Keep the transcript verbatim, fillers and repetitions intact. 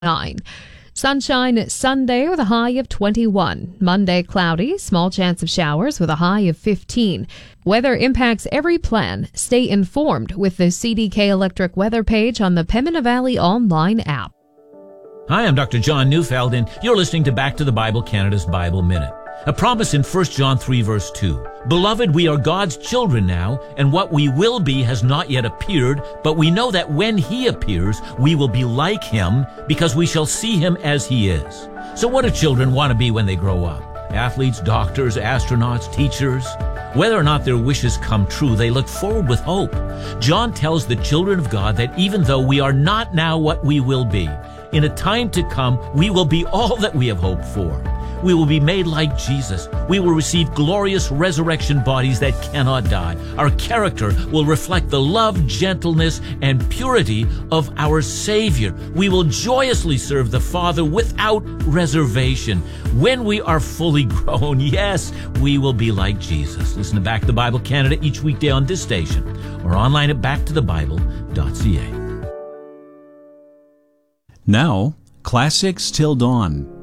nine. Sunshine Sunday with a high of twenty-one. Monday cloudy, small chance of showers with a high of fifteen. Weather impacts every plan. Stay informed with the C D K Electric weather page on the Pembina Valley online app. Hi, I'm Doctor John Neufeld, and you're listening to Back to the Bible Canada's Bible Minute. A promise in First John three, verse two. Beloved, we are God's children now, and what we will be has not yet appeared, but we know that when he appears, we will be like him, because we shall see him as he is. So what do children want to be when they grow up? Athletes, doctors, astronauts, teachers? Whether or not their wishes come true, they look forward with hope. John tells the children of God that even though we are not now what we will be, in a time to come, we will be all that we have hoped for. We will be made like Jesus. We will receive glorious resurrection bodies that cannot die. Our character will reflect the love, gentleness, and purity of our Savior. We will joyously serve the Father without reservation. When we are fully grown, yes, we will be like Jesus. Listen to Back to the Bible Canada each weekday on this station or online at back to the bible dot c a. Now, Classics Till Dawn.